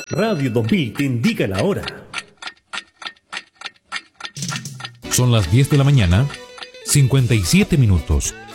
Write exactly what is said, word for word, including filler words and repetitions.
Radio dos mil te indica la hora. Son las diez de la mañana, cincuenta y siete minutos.